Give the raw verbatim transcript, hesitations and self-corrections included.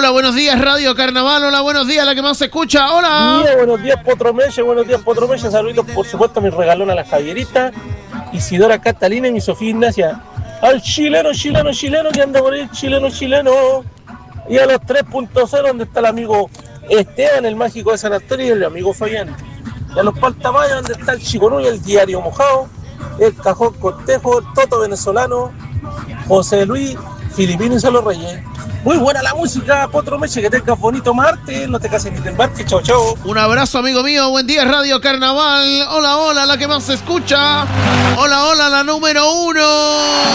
Hola, buenos días, Radio Carnaval. Hola, buenos días, la que más se escucha. Hola. Mira, buenos días, Potro Meche. Buenos días, Potro Meche. Saluditos, por supuesto, a mi regalón a la Javierita, Isidora Catalina y mi Sofía Ignacia. Al chileno, chileno, chileno que anda por ahí, chileno, chileno. Y a los tres punto cero, donde está el amigo Esteban, el mágico de San Antonio, y el amigo Fabián. Y a los Paltamayas, donde está el Chiconú y el Diario Mojado, el Cajón Cortejo, el Toto Venezolano, José Luis, Filipino y Solo Reyes. Muy buena la música, Potro Meche, que tengas bonito martes, no te cases ni te embarques, chao, chao. Un abrazo, amigo mío, buen día, Radio Carnaval. Hola, hola, la que más se escucha. Hola, hola, la número uno.